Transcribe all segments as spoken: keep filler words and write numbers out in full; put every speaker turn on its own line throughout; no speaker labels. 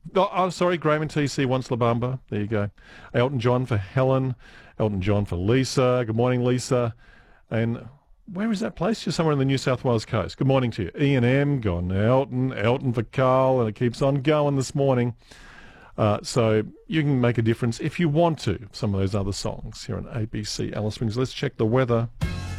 Oh, oh, sorry, Graham T C wants La Bamba. There you go. Elton John for Helen. Elton John for Lisa. Good morning, Lisa. And where is that place? You're somewhere on the New South Wales coast. Good morning to you. Ian M. Gone Elton. Elton for Carl. And it keeps on going this morning. Uh, so you can make a difference if you want to. Some of those other songs here on A B C Alice Springs. Let's check the weather.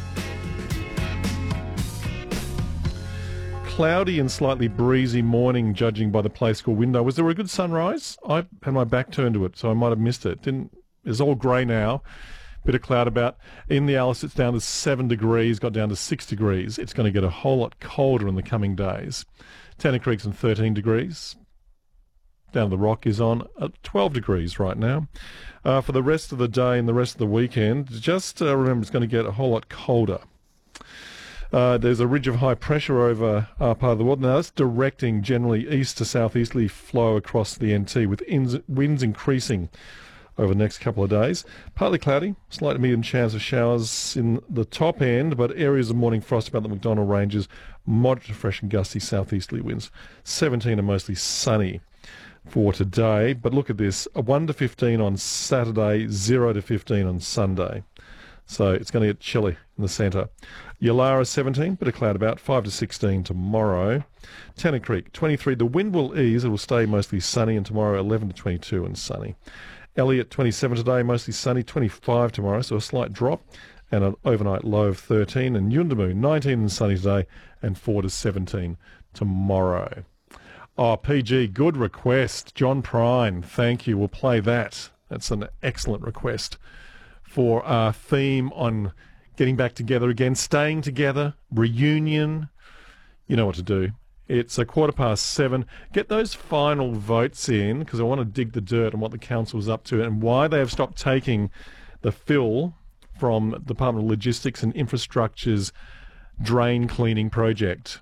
Cloudy and slightly breezy morning, judging by the Play School window. Was there a good sunrise? I had my back turned to it, so I might have missed it. Didn't. It's all grey now. Bit of cloud about. In the Alice, it's down to seven degrees, got down to six degrees. It's going to get a whole lot colder in the coming days. Tanner Creek's on thirteen degrees. Down the Rock is on at twelve degrees right now. Uh, for the rest of the day and the rest of the weekend, just uh, remember it's going to get a whole lot colder. Uh, there's a ridge of high pressure over our part of the world. Now, that's directing generally east to southeasterly flow across the N T, with ins- winds increasing over the next couple of days. Partly cloudy, slight to medium chance of showers in the top end, but areas of morning frost about the McDonnell Ranges, moderate to fresh and gusty southeasterly winds. seventeen are mostly sunny for today, but look at this, a one to fifteen on Saturday, zero to fifteen on Sunday. So it's going to get chilly in the centre. Yulara seventeen, bit of cloud about, five to sixteen tomorrow. Tanner Creek twenty-three, the wind will ease, it will stay mostly sunny, and tomorrow eleven to twenty-two and sunny. Elliot twenty-seven today, mostly sunny, twenty-five tomorrow, so a slight drop, and an overnight low of thirteen. And Yuendamu nineteen and sunny today, and four to seventeen tomorrow. Oh, P G, good request. John Prine, thank you. We'll play that. That's an excellent request for our theme on getting back together again, staying together, reunion. You know what to do. It's a quarter past seven. Get those final votes in, because I want to dig the dirt on what the council's up to and why they have stopped taking the fill from the Department of Logistics and Infrastructure's drain cleaning project.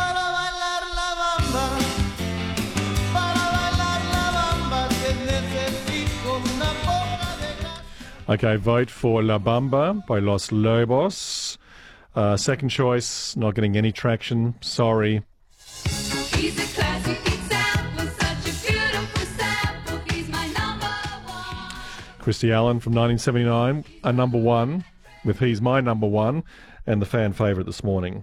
Okay, vote for La Bamba by Los Lobos. Uh, second choice, not getting any traction. Sorry.
He's a classic example, such a beautiful sample. He's my number one.
Christy Allen from nineteen seventy-nine, a number one, with He's My Number One, and the fan favourite this morning.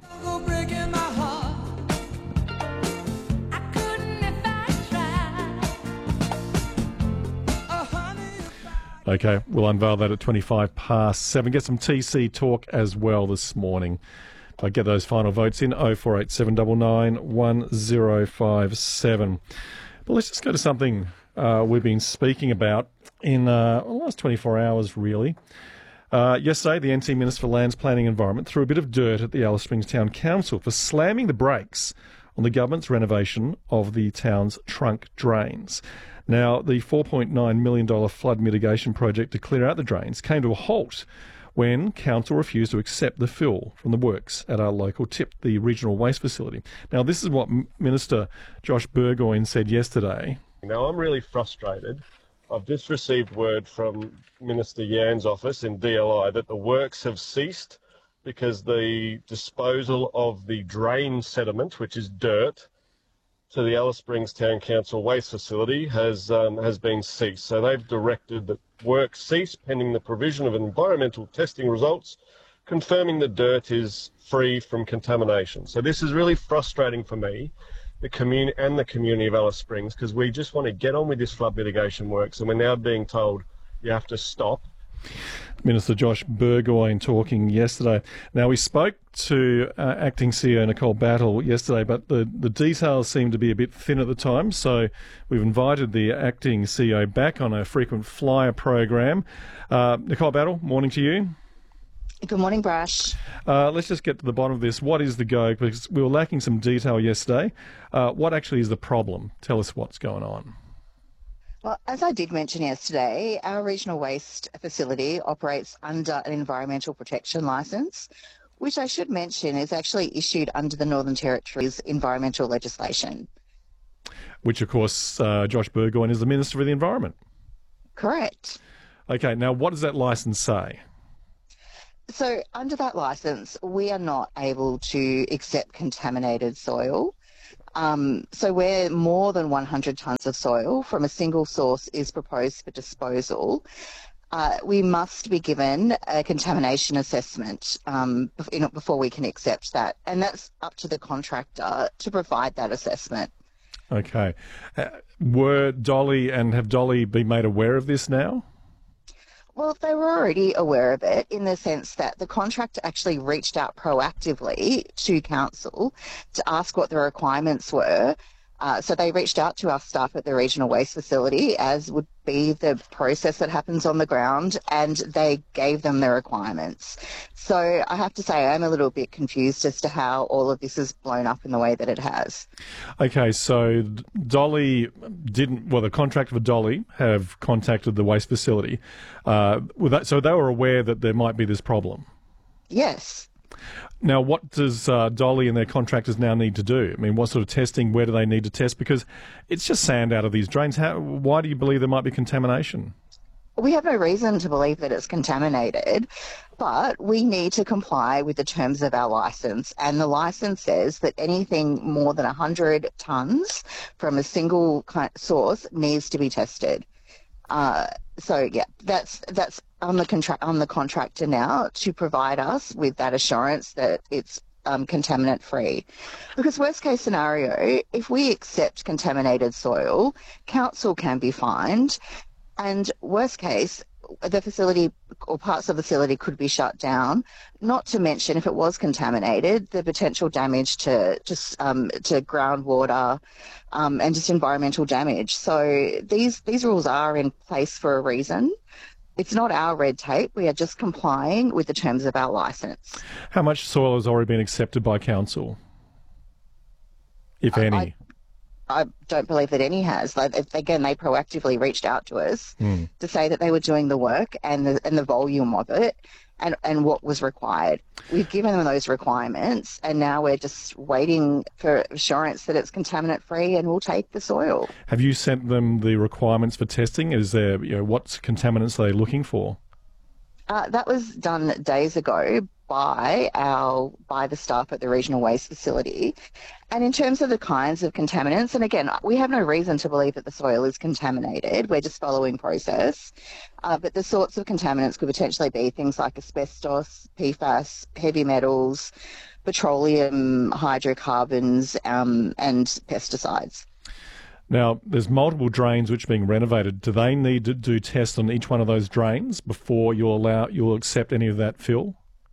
Okay, we'll unveil that at twenty-five past seven. Get some T C talk as well this morning. I get those final votes in oh four eight seven nine nine one oh five seven. But let's just go to something uh, we've been speaking about in uh, the last twenty-four hours, really. Uh, yesterday, the N T Minister for Lands, Planning and Environment threw a bit of dirt at the Alice Springs Town Council for slamming the brakes on the government's renovation of the town's trunk drains. Now, the four point nine million dollars flood mitigation project to clear out the drains came to a halt when council refused to accept the fill from the works at our local tip, the regional waste facility. Now, this is what Minister Josh Burgoyne said yesterday.
Now, I'm really frustrated. I've just received word from Minister Yan's office in D L I that the works have ceased because the disposal of the drain sediment, which is dirt, to the Alice Springs Town Council waste facility has um, has been ceased. So they've directed that work cease pending the provision of environmental testing results confirming the dirt is free from contamination. So this is really frustrating for me, the community and the community of Alice Springs, because we just want to get on with this flood mitigation works, and we're now being told you have to stop.
Minister Josh Burgoyne talking yesterday. Now, we spoke to uh, Acting C E O Nicole Battle yesterday, but the, the details seemed to be a bit thin at the time, so we've invited the Acting C E O back on a frequent flyer program. Uh, Nicole Battle, morning to you.
Good morning, Brash.
Uh, let's just get to the bottom of this. What is the go? Because we were lacking some detail yesterday. Uh, what actually is the problem? Tell us what's going on.
Well, as I did mention yesterday, our regional waste facility operates under an environmental protection licence, which I should mention is actually issued under the Northern Territory's environmental legislation.
Which, of course, uh, Josh Burgoyne is the Minister for the Environment.
Correct.
Okay, now what does that licence say?
So under that licence, we are not able to accept contaminated soil. Um, so where more than one hundred tonnes of soil from a single source is proposed for disposal, uh, we must be given a contamination assessment um, bef- you know, before we can accept that. And that's up to the contractor to provide that assessment.
Okay. Uh, were Dolly and have Dolly been made aware of this now?
Well, they were already aware of it in the sense that the contractor actually reached out proactively to council to ask what the requirements were. Uh, so they reached out to our staff at the regional waste facility, as would be the process that happens on the ground, and they gave them the requirements. So I have to say I'm a little bit confused as to how all of this has blown up in the way that it has.
Okay, so Dolly didn't, well, the contractor for Dolly have contacted the waste facility. Uh, with that, so they were aware that there might be this problem.
Yes.
Now, what does uh, Dolly and their contractors now need to do? I mean, what sort of testing, where do they need to test? Because it's just sand out of these drains. How, why do you believe there might be contamination?
We have no reason to believe that it's contaminated, but we need to comply with the terms of our licence. And the licence says that anything more than one hundred tonnes from a single ki- source needs to be tested. Uh, so yeah, that's that's on the contract on the contractor now to provide us with that assurance that it's um, contaminant free. Because worst case scenario, if we accept contaminated soil, council can be fined, and worst case, the facility or parts of the facility could be shut down. Not to mention, if it was contaminated, the potential damage to just um, to groundwater um, and just environmental damage. So these these rules are in place for a reason. It's not our red tape. We are just complying with the terms of our licence.
How much soil has already been accepted by council, if
I-
any?
I- I don't believe that any has. Like, if- again, they proactively reached out to us
Mm.
to say that they were doing the work and the and the volume of it and, and what was required. We've given them those requirements, and now we're just waiting for assurance that it's contaminant free, and we'll take the soil.
Have you sent them the requirements for testing? Is there, you know, what contaminants are they looking for?
Uh, that was done days ago by our by the staff at the regional waste facility. And in terms of the kinds of contaminants, and again, we have no reason to believe that the soil is contaminated. We're just following process. Uh, but the sorts of contaminants could potentially be things like asbestos, P FAS, heavy metals, petroleum, hydrocarbons, um, and pesticides.
Now, there's multiple drains which are being renovated. Do they need to do tests on each one of those drains before you allow you'll accept any of that fill?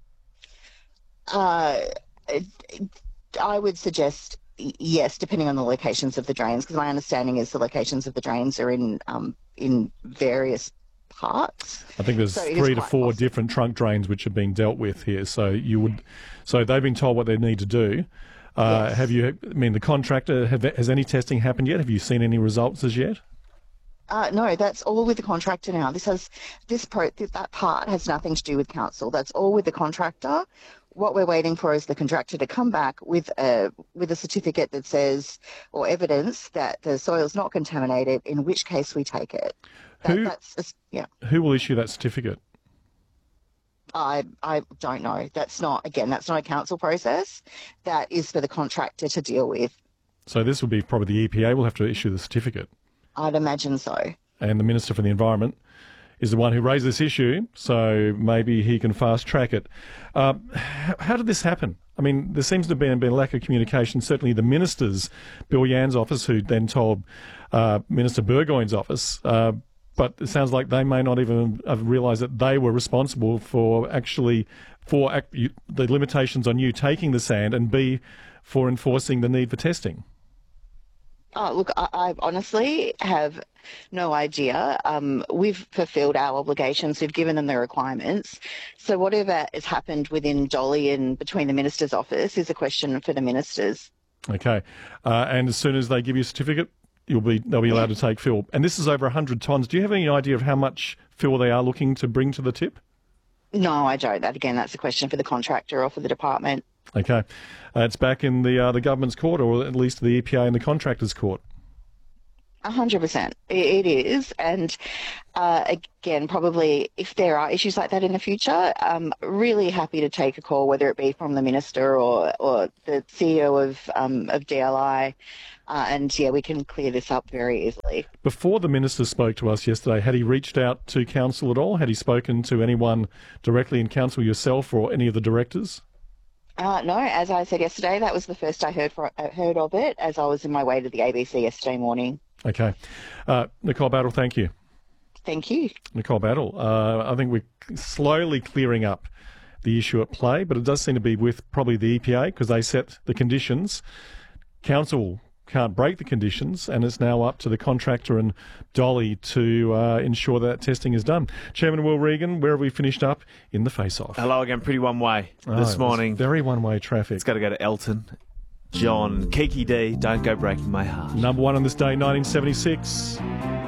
Uh, I would suggest y- yes, depending on the locations of the drains, because my understanding is the locations of the drains are in um, in various parts.
I think there's
So it is
three to
quite
four
possible.
different trunk drains which are being dealt with here. So you would, so they've been told what they need to do. Uh,
Yes.
Have you? I mean, the contractor have, has any testing happened yet? Have you seen any results as yet?
Uh, no, that's all with the contractor now. This has this pro th- that part has nothing to do with council. That's all with the contractor. What we're waiting for is the contractor to come back with a with a certificate that says or evidence that the soil's not contaminated. In which case we take it. That,
Who-
That's just, yeah.
Who will issue that certificate?
I I don't know. That's not again. That's not a council process. That is for the contractor to deal with.
So this will be probably the E P A will have to issue the certificate,
I'd imagine so.
and the Minister for the Environment is the one who raised this issue, so maybe he can fast track it. Um, how, how did this happen? I mean, there seems to have been, been a lack of communication. Certainly the Minister's, Bill Yann's office, who then told uh, Minister Burgoyne's office, uh, but it sounds like they may not even have realised that they were responsible for actually for ac- you, the limitations on you taking the sand, and B, for enforcing the need for testing.
Oh, look, I, I honestly have no idea. Um, we've fulfilled our obligations. We've given them the requirements. So whatever has happened within Dolly and between the minister's office is a question for the ministers.
Okay, uh, and as soon as they give you a certificate, you'll be they'll be allowed to take fill. And this is over one hundred tonnes. Do you have any idea of how much fill they are looking to bring to the tip?
No, I don't. That again, that's a question for the contractor or for the department.
Okay, uh, it's back in the uh, the government's court, or at least the E P A and the contractors' court.
A hundred percent, it is, and uh, again, probably if there are issues like that in the future, um, really happy to take a call, whether it be from the minister or or the C E O of um, of D L I, uh, and yeah, we can clear this up very easily.
Before the minister spoke to us yesterday, had he reached out to council at all? Had he spoken to anyone directly in council, yourself or any of the directors?
Uh, no, as I said yesterday, that was the first I heard for, uh, heard of it as I was in my way to the A B C yesterday morning.
Okay. Uh, Nicole Battle, thank you.
Thank you.
Nicole Battle, uh, I think we're slowly clearing up the issue at play, but it does seem to be with probably the E P A because they set the conditions. Council can't break the conditions, and it's now up to the contractor and Dolly to uh, ensure that testing is done. Chairman Will Regan, where have we finished up in the face-off?
Hello again, pretty one-way
Oh,
this
it
morning.
was very one-way traffic.
It's got to go to Elton. John, Kiki D, Don't Go Breaking My Heart.
Number one on this day, nineteen seventy-six.